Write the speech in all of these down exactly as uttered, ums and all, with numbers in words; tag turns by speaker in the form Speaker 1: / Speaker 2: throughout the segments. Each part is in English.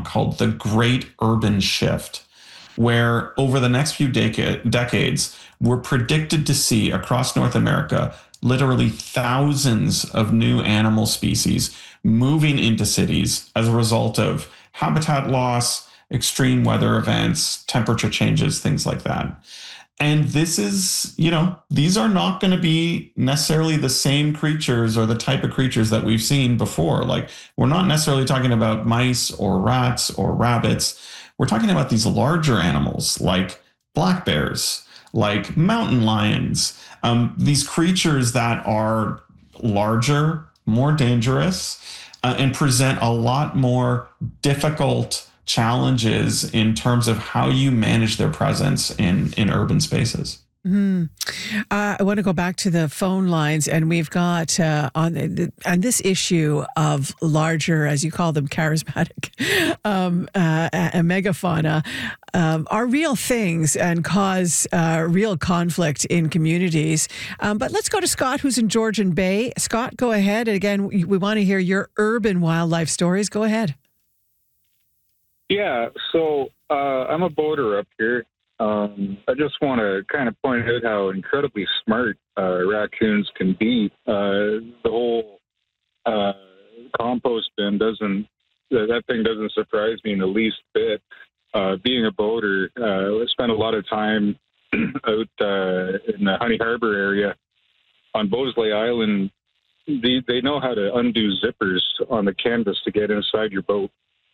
Speaker 1: called The Great Urban Shift, where over the next few deca- decades, we're predicted to see across North America literally thousands of new animal species moving into cities as a result of habitat loss, extreme weather events, temperature changes, things like that. And this is, you know, these are not going to be necessarily the same creatures or the type of creatures that we've seen before. Like, we're not necessarily talking about mice or rats or rabbits. We're talking about these larger animals like black bears, like mountain lions, um, these creatures that are larger, more dangerous, uh, and present a lot more difficult challenges in terms of how you manage their presence in, in urban spaces.
Speaker 2: Mm-hmm. Uh, I want to go back to the phone lines, and we've got uh, on the, on this issue of larger, as you call them, charismatic um, uh, a megafauna, um, are real things and cause uh, real conflict in communities. Um, but let's go to Scott, who's in Georgian Bay. Scott, go ahead. And again, we, we want to hear your urban wildlife stories. Go ahead.
Speaker 3: Yeah, so uh, I'm a boater up here. Um, I just want to kind of point out how incredibly smart uh, raccoons can be. Uh, the whole uh, compost bin doesn't, that thing doesn't surprise me in the least bit. Uh, being a boater, uh, I spent a lot of time out uh, in the Honey Harbor area on Bosley Island. They, they know how to undo zippers on the canvas to get inside your boat.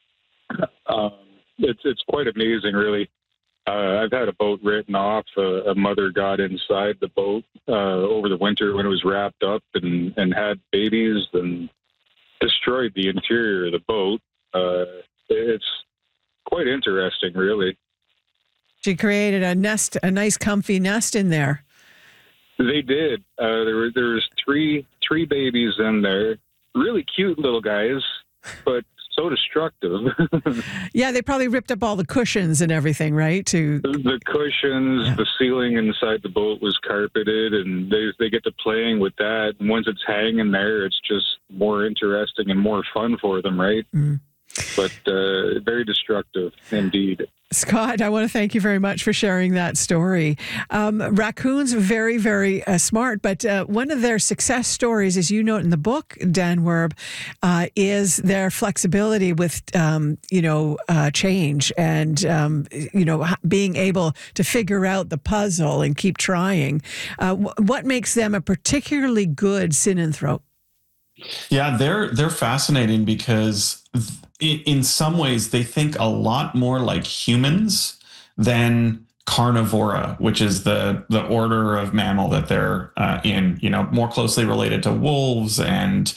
Speaker 3: Um, it's it's quite amazing, really. Uh, I've had a boat written off. Uh, a mother got inside the boat uh, over the winter when it was wrapped up and, and had babies and destroyed the interior of the boat. Uh, it's quite interesting, really.
Speaker 2: She created a nest, a nice, comfy nest in there.
Speaker 3: They did. Uh, there were there was three three babies in there, really cute little guys, but so destructive.
Speaker 2: Yeah, they probably ripped up all the cushions and everything, right? To
Speaker 3: the, the cushions, yeah. The ceiling inside the boat was carpeted, and they they get to playing with that. And once it's hanging there, it's just more interesting and more fun for them, right? Mm. But uh, very destructive indeed.
Speaker 2: Scott, I want to thank you very much for sharing that story. Um, raccoons are very, very uh, smart, but uh, one of their success stories, as you note in the book, Dan Werb, uh, is their flexibility with, um, you know, uh, change and, um, you know, being able to figure out the puzzle and keep trying. Uh, w- what makes them a particularly good synanthrope?
Speaker 1: Yeah, they're they're fascinating because in some ways they think a lot more like humans than Carnivora, which is the the order of mammal that they're uh, in. You know, more closely related to wolves and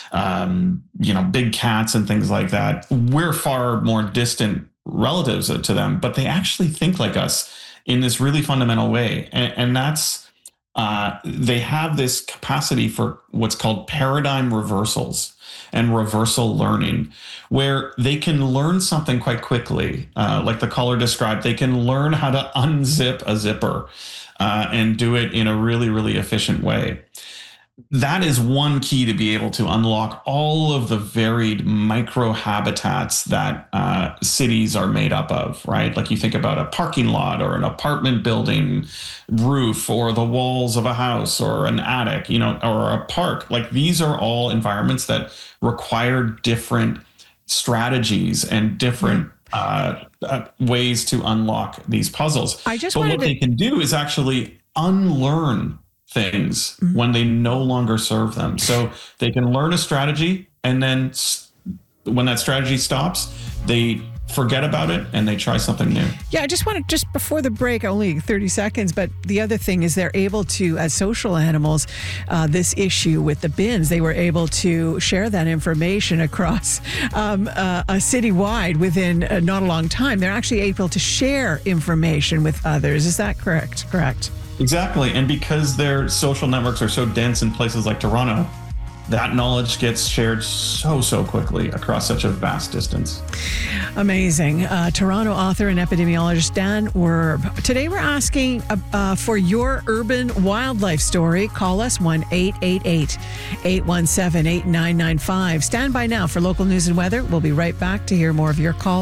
Speaker 1: um, you know, big cats and things like that. We're far more distant relatives to them, but they actually think like us in this really fundamental way, and, and that's. Uh, they have this capacity for what's called paradigm reversals and reversal learning, where they can learn something quite quickly. Uh, like the caller described, they can learn how to unzip a zipper uh, and do it in a really, really efficient way. That is one key to be able to unlock all of the varied micro habitats that uh, cities are made up of, right? Like you think about a parking lot or an apartment building roof or the walls of a house or an attic, you know, or a park. Like these are all environments that require different strategies and different uh, uh, ways to unlock these puzzles.
Speaker 2: I just
Speaker 1: but
Speaker 2: wanted
Speaker 1: what
Speaker 2: to...
Speaker 1: they can do is actually unlearn things mm-hmm. when they no longer serve them. So they can learn a strategy, and then when that strategy stops, they forget about it and they try something new.
Speaker 2: Yeah, I just wanted, just before the break, only thirty seconds, but the other thing is they're able to, as social animals, uh, this issue with the bins, they were able to share that information across um, uh, a citywide within uh, not a long time. They're actually able to share information with others. Is that correct? Correct.
Speaker 1: Exactly. And because their social networks are so dense in places like Toronto, that knowledge gets shared so, so quickly across such a vast distance.
Speaker 2: Amazing. Uh, Toronto author and epidemiologist Dan Werb. Today we're asking uh, uh, for your urban wildlife story. Call us one eight eight eight, eight one seven, eight nine nine five. Stand by now for local news and weather. We'll be right back to hear more of your calls.